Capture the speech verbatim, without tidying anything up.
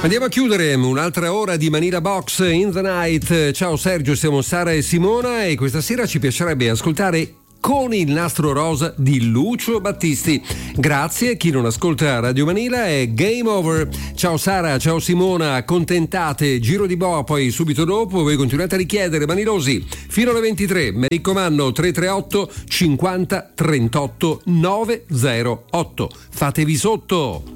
Andiamo a chiudere un'altra ora di Manila Box in the Night. Ciao Sergio, siamo Sara e Simona e questa sera ci piacerebbe ascoltare Con il nastro rosa di Lucio Battisti. Grazie, chi non ascolta Radio Manila è Game Over. Ciao Sara, ciao Simona, accontentate, giro di boa, poi subito dopo voi continuate a richiedere Manilosi fino alle ventitré. Mi raccomando, tre tre otto cinquanta trentotto novecentotto. Fatevi sotto.